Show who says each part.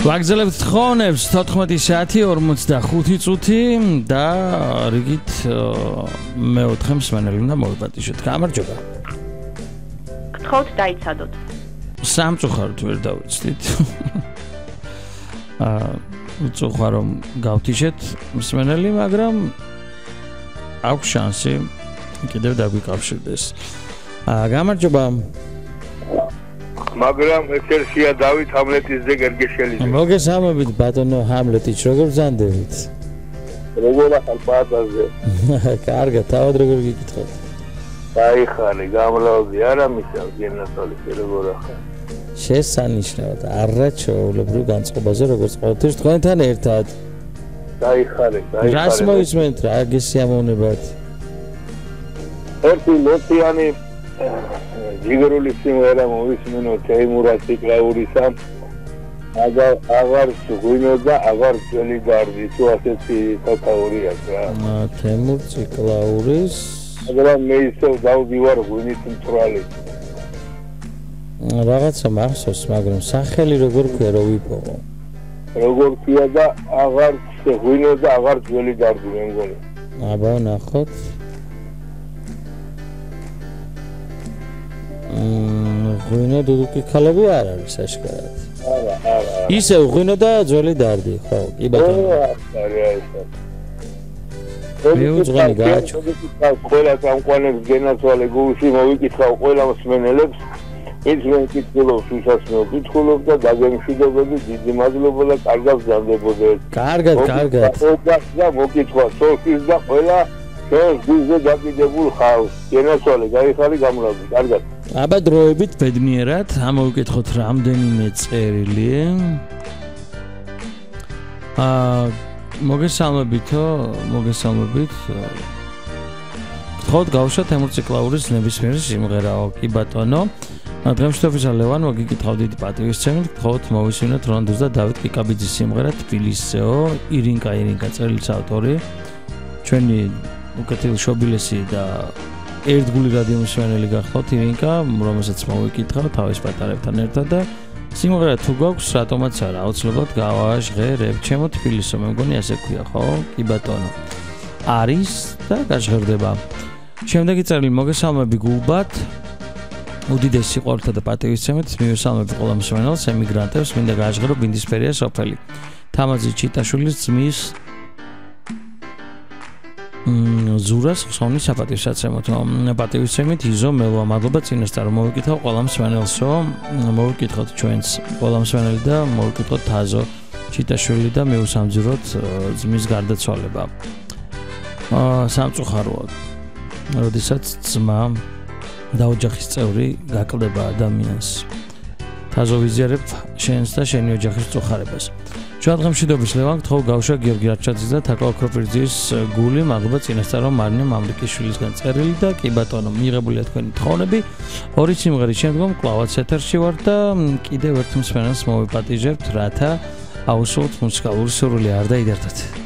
Speaker 1: ვაგზელებთ თხოვნებს 14 საათი 45 წუთი და რიგით მეოთხე მსმენელი უნდა მოვიპატიჟოთ. გამარჯობა.
Speaker 2: გთხოვთ დაიცადოთ.
Speaker 1: სამწუხაროდ ვერ დავიცდით. უწუხა რომ გავთიშეთ მსმენელი, მაგრამ აქვს შანსი კიდევ დაგვიკავშირდეს. გამარჯობა.
Speaker 3: მაგრამ ეთერშია დავით ჰამლეტის და გერგეშელიძე.
Speaker 1: მოგესალმებით ბატონო ჰამლეტიჩ, როგორ ბრძანდებით?
Speaker 3: როგორ ახალ პატაზე?
Speaker 1: კარგად, თავად როგორ გიკითხოთ?
Speaker 3: დაიხარე, გამლავდი, არა მისალ გენასალი როგორ ახალ.
Speaker 1: შესანიშნავად, არაჩვეულებრივ განწყობაზე როგორც ყოველთვის თქვენთან ერთად.
Speaker 3: დაიხარე.
Speaker 1: რას მოისმენთ, რა გესიამოვნებათ?
Speaker 3: ერთი ლოციანი ჯიგრული სიმღერა მოვისმინო თეიმურაზ ციკლაურისა აღარ გვინო და აღარ ძველი გარდი თუ ასეთი საკაურია რა
Speaker 1: თეიმურ ციკლაურის
Speaker 3: მაგრამ მე ისე დავდივარ გვინით მწრალი
Speaker 1: რაღაცა მახსოვს მაგრამ სახელი როგორ ქვია რო ვიპოვო
Speaker 3: როგორ ქვია და აღარ გვინო და აღარ ძველი გარდი მე მგონი
Speaker 1: აბა ნახოთ ღვინო დუდუკი ქალები არ არის აშკარად.
Speaker 3: არა.
Speaker 1: ისე ღვინო და ძველი დარდი, ხო, კი ბატონო. მე უძღანი გააჩვ.
Speaker 3: ყველა სამყაროს გენაცვალე გულში მოვიკითხავ ყველა მსმენელებს. ის მე კითხულობს, ვისაც მე ვკითხულობ და დაგემშვიდობები, დიდი მადლობა და კარგად გზარდებოდეთ.
Speaker 1: კარგად.
Speaker 3: და მოკითხვა, სოხის და ყველა გულზე დაკიდებულ ხავს. გენაცვალე გაიხარი გამლავდი, კარგად.
Speaker 1: აბა დროებით ბედნიერად ამოვიკითხოთ რამდენიმე წერილი. მოგესალმებითო. გთხოვთ გავუშვათ თემურ ციკლაურის ნებისმიერი სიმღერაო, კი ბატონო. დღემშვიდობისა ლევან მოგიკითხავ დიდი პატივისცემით, გთხოვთ მოვისმინოთ რონდოს და დავით კიკაბიძის სიმღერა თბილისეო, ირინკა წერილის ავტორი. ჩვენი უკეთილ შობილესი და ერთგული რადიო მსმენელი გახლავთ ირინკა, რომელსაც მოვიკითხავ თავის პატარებთან ერთად და სიმღერა თუ გვაქვს, რატომაც არა, აუცილებლად გავაჟღერებ. ჩემო თბილისო, მე მგონი ასე ქვია, ხო? კი ბატონო. არის და გაჟღერდება. შემდეგი წერილი მოგესალმები გულბათ. უდიდესი სიყვარულითა და პატივისცემით მივესალმები ყველა მსმენელს, ემიგრანტებს, მინდა გააჟღერო ბინდისფერია სოფელი. თამაზი ჩიტაშვილის ძმის ზურას ხსოვნის საპატივსაცემოთ პატივისცემით იზო მელვა მადლობა წინასწარ მოვიკითხავ ყველა მსმენელსო მოვიკითხოთ ჩვენს ყველა მსმენელი და მოვიკითხოთ თაზო ჩიტაშვილი და მეუსამძიროთ ძმის გარდაცვალება სამწუხაროა როდესაც ძმა და ოჯახის წევრი გაკლდება ადამიანს თაზო ვიზიარებ შენს და შენი ოჯახის წუხარებას ჩვენ დღემშვიდობის ლევან გთხოვ გავუშვა გიორგი არჩაძის და თაკო აკროპირძის გული მადლობა წინასწარ მარნია მამრიკიშვილისგან წერილი და კი ბატონო მიღებულია თქვენი თხოვნები ორი სიმღერის შემდგომ კლავაც ეთერში ვარ და კიდევ ერთ მსმენელს მოვიპატიჟებთ რათა აუსვოთ მუსიკალური სურვილი არ დაიდარდეთ